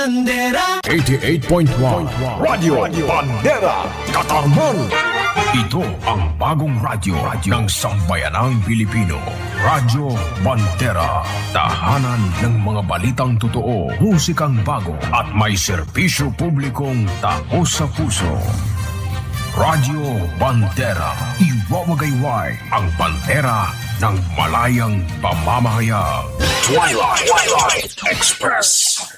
Bandera 88.1 Radio Bandera Katarman. Ito ang bagong radyo ng sambayanang Pilipino. Radyo Bandera. Tahanan ng mga balitang totoo, musikang bago at may serbisyo publikong taos sa puso. Radyo Bandera. Iwawagayway ang bandera ng malayang pamamahayag. Twilight Express.